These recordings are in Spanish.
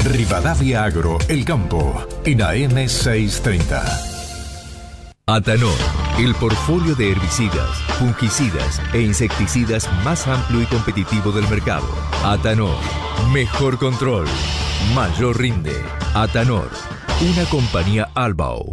Rivadavia Agro, El Campo, en AM 630. Atanor, el portfolio de herbicidas, fungicidas e insecticidas más amplio y competitivo del mercado. Atanor, mejor control, mayor rinde. Atanor, una compañía Albao.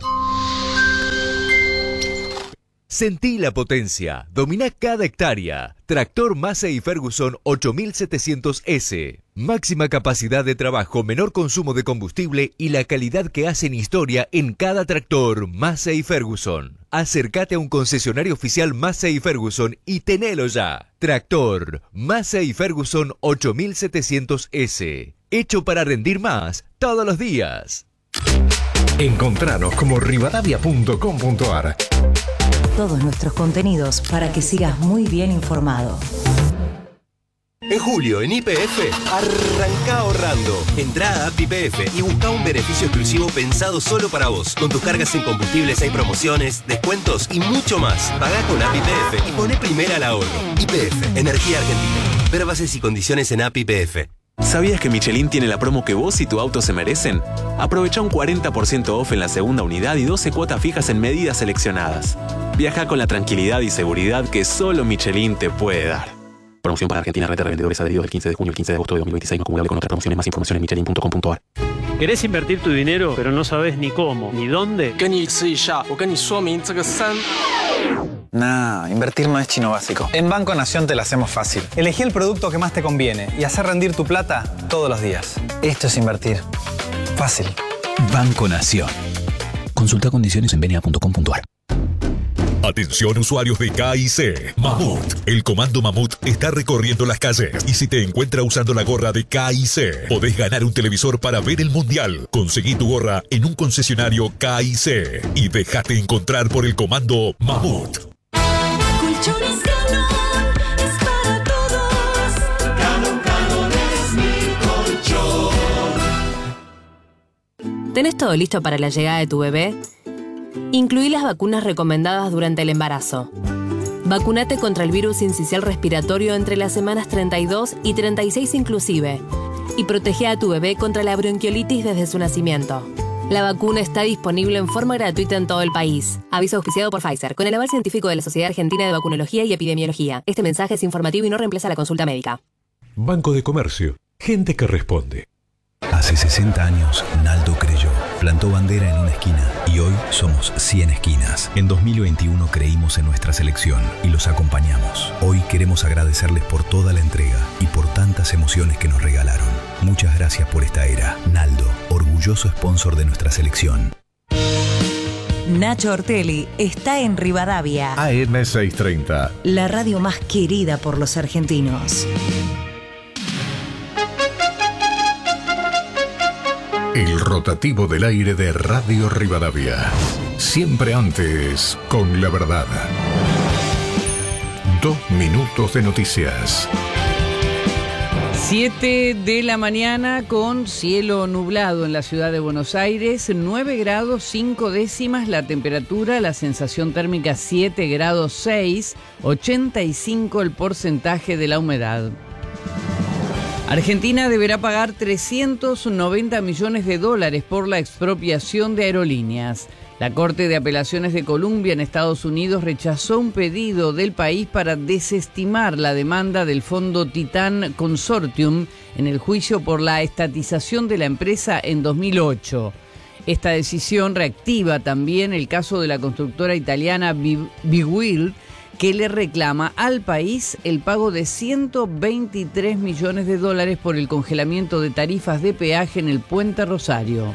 Sentí la potencia, domina cada hectárea. Tractor Massey Ferguson 8700S. Máxima capacidad de trabajo, menor consumo de combustible y la calidad que hacen historia en cada tractor Massey Ferguson. Acércate a un concesionario oficial Massey Ferguson y tenelo ya. Tractor Massey Ferguson 8700S. Hecho para rendir más todos los días. Encontranos como rivadavia.com.ar. Todos nuestros contenidos para que sigas muy bien informado. En julio, en YPF, arranca ahorrando. Entrá a App YPF y busca un beneficio exclusivo pensado solo para vos. Con tus cargas en combustibles hay promociones, descuentos y mucho más. Pagá con App YPF y poné primera al ahorro. YPF, Energía Argentina. Ver bases y condiciones en App YPF. ¿Sabías que Michelin tiene la promo que vos y tu auto se merecen? Aprovecha un 40% off en la segunda unidad y 12 cuotas fijas en medidas seleccionadas. Viaja con la tranquilidad y seguridad que solo Michelin te puede dar. Promoción para Argentina, red de revendedores adheridos del 15 de junio al 15 de agosto de 2026, no acumulable con otras promociones. Más información en michelin.com.ar. ¿Querés invertir tu dinero, pero no sabes ni cómo, ni dónde? Nah, invertir no es chino básico. En Banco Nación te la hacemos fácil. Elegí el producto que más te conviene y hacer rendir tu plata todos los días. Esto es invertir. Fácil. Banco Nación. Consulta condiciones en bna.com.ar. Atención usuarios de KIC. Mamut. El comando Mamut está recorriendo las calles y si te encuentra usando la gorra de KIC, podés ganar un televisor para ver el mundial. Conseguí tu gorra en un concesionario KIC y déjate encontrar por el comando Mamut. Colchones Canon es para todos. Canon es mi colchón. ¿Tenés todo listo para la llegada de tu bebé? Incluí las vacunas recomendadas durante el embarazo. Vacunate contra el virus sincicial respiratorio entre las semanas 32 y 36 inclusive. Y protege a tu bebé contra la bronquiolitis desde su nacimiento. La vacuna está disponible en forma gratuita en todo el país. Aviso auspiciado por Pfizer, con el aval científico de la Sociedad Argentina de Vacunología y Epidemiología. Este mensaje es informativo y no reemplaza la consulta médica. Banco de Comercio. Gente que responde. Hace 60 años, Naldo creyó, plantó bandera en una esquina y hoy somos 100 esquinas. En 2021 creímos en nuestra selección y los acompañamos. Hoy queremos agradecerles por toda la entrega y por tantas emociones que nos regalaron. Muchas gracias por esta era. Naldo, orgulloso sponsor de nuestra selección. Nacho Ortelli está en Rivadavia. AM 630. La radio más querida por los argentinos. El rotativo del aire de Radio Rivadavia. Siempre antes, con la verdad. 2 minutos de noticias. 7 de la mañana con cielo nublado en la ciudad de Buenos Aires, 9 grados 5 décimas la temperatura, la sensación térmica 7 grados 6, 85 el porcentaje de la humedad. Argentina deberá pagar $390 millones por la expropiación de aerolíneas. La Corte de Apelaciones de Columbia en Estados Unidos rechazó un pedido del país para desestimar la demanda del fondo Titan Consortium en el juicio por la estatización de la empresa en 2008. Esta decisión reactiva también el caso de la constructora italiana Big Wheel, que le reclama al país el pago de $123 millones por el congelamiento de tarifas de peaje en el Puente Rosario.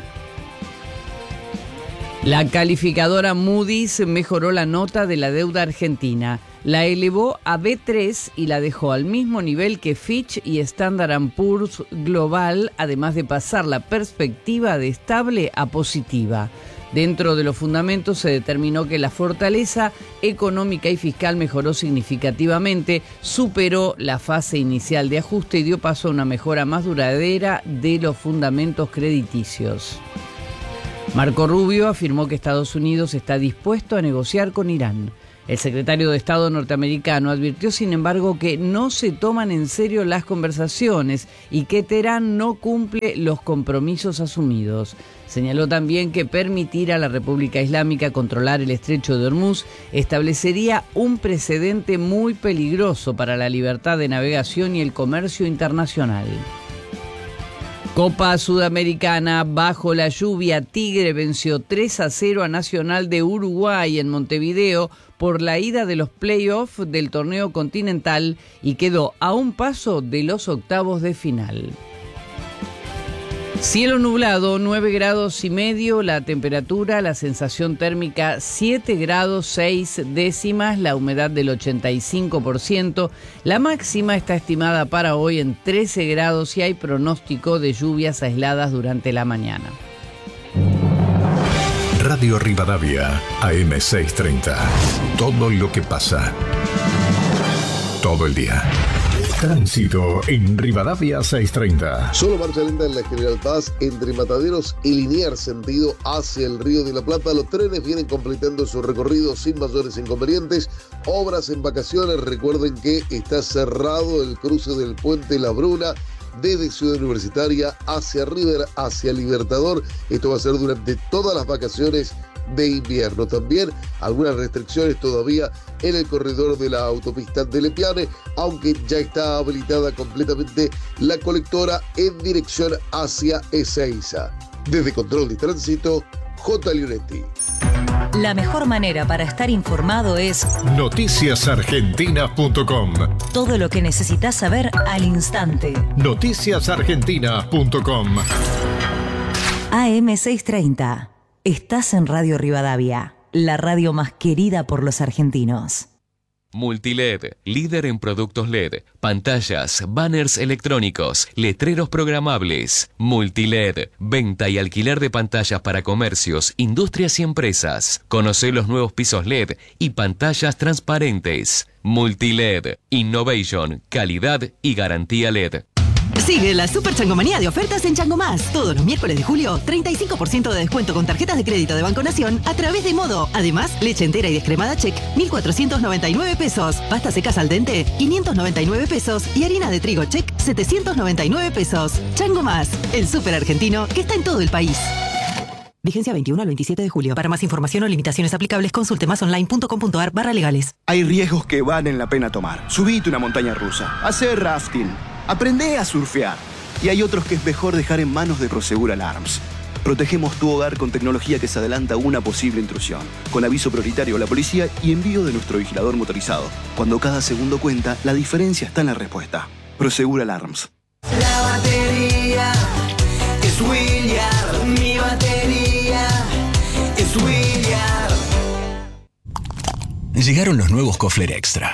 La calificadora Moody's mejoró la nota de la deuda argentina. La elevó a B3 y la dejó al mismo nivel que Fitch y Standard & Poor's Global, además de pasar la perspectiva de estable a positiva. Dentro de los fundamentos se determinó que la fortaleza económica y fiscal mejoró significativamente, superó la fase inicial de ajuste y dio paso a una mejora más duradera de los fundamentos crediticios. Marco Rubio afirmó que Estados Unidos está dispuesto a negociar con Irán. El secretario de Estado norteamericano advirtió, sin embargo, que no se toman en serio las conversaciones y que Teherán no cumple los compromisos asumidos. Señaló también que permitir a la República Islámica controlar el estrecho de Hormuz establecería un precedente muy peligroso para la libertad de navegación y el comercio internacional. Copa Sudamericana, bajo la lluvia, Tigre venció 3-0 a Nacional de Uruguay en Montevideo por la ida de los play-offs del torneo continental y quedó a un paso de los octavos de final. Cielo nublado, 9 grados y medio, la temperatura, la sensación térmica 7 grados 6 décimas, la humedad del 85%, la máxima está estimada para hoy en 13 grados y hay pronóstico de lluvias aisladas durante la mañana. Radio Rivadavia, AM630. Todo lo que pasa. Todo el día. Tránsito en Rivadavia 630. Solo marcha lenta en la General Paz entre Mataderos y Liniers, sentido hacia el Río de la Plata. Los trenes vienen completando su recorrido sin mayores inconvenientes. Obras en vacaciones. Recuerden que está cerrado el cruce del Puente La Bruna desde Ciudad Universitaria hacia River, hacia Libertador. Esto va a ser durante todas las vacaciones de invierno. También algunas restricciones todavía en el corredor de la autopista de Lepiane, aunque ya está habilitada completamente la colectora en dirección hacia Ezeiza. Desde Control de Tránsito, J. Lionetti. La mejor manera para estar informado es noticiasargentinas.com. Todo lo que necesitas saber al instante. Noticiasargentinas.com. AM630. Estás en Radio Rivadavia, la radio más querida por los argentinos. Multiled, líder en productos LED, pantallas, banners electrónicos, letreros programables. Multiled, venta y alquiler de pantallas para comercios, industrias y empresas. Conocé los nuevos pisos LED y pantallas transparentes. Multiled, innovation, calidad y garantía LED. Sigue la Super Changomanía de ofertas en Chango Más. Todos los miércoles de julio, 35% de descuento con tarjetas de crédito de Banco Nación a través de Modo. Además, leche entera y descremada Check, 1.499 pesos. Pasta secas al dente, 599 pesos. Y harina de trigo Check, 799 pesos. Chango Más, el súper argentino que está en todo el país. Vigencia 21 al 27 de julio. Para más información o limitaciones aplicables, consulte masonline.com.ar/legales. Hay riesgos que valen la pena tomar. Subite una montaña rusa, hacer rafting, aprende a surfear. Y hay otros que es mejor dejar en manos de Prosegur Alarms. Protegemos tu hogar con tecnología que se adelanta a una posible intrusión, con aviso prioritario a la policía y envío de nuestro vigilador motorizado. Cuando cada segundo cuenta, la diferencia está en la respuesta. Prosegur Alarms. La batería es William, mi batería es William. Llegaron los nuevos Kofler Extra.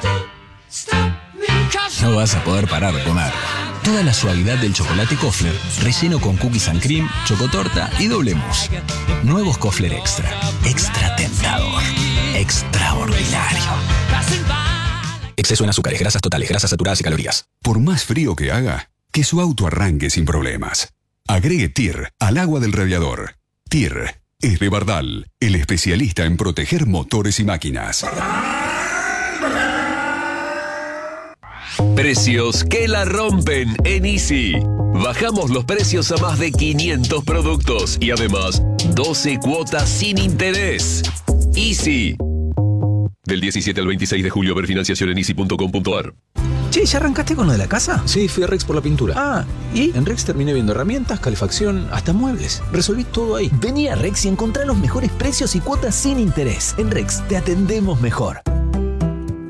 No vas a poder parar de comer. Toda la suavidad del chocolate Kofler, relleno con cookies and cream, chocotorta y doble mousse. Nuevos Kofler Extra. Extra tentador. Extraordinario. Exceso en azúcares, grasas totales, grasas saturadas y calorías. Por más frío que haga, que su auto arranque sin problemas. Agregue TIR al agua del radiador. TIR es de Bardal, el especialista en proteger motores y máquinas. Precios que la rompen en Easy. Bajamos los precios a más de 500 productos y además 12 cuotas sin interés. Easy. Del 17 al 26 de julio, ver financiación en easy.com.ar. Che, ¿ya arrancaste con lo de la casa? Sí, fui a Rex por la pintura. Ah, ¿y? En Rex terminé viendo herramientas, calefacción, hasta muebles. Resolví todo ahí. Vení a Rex y encontrá los mejores precios y cuotas sin interés. En Rex te atendemos mejor.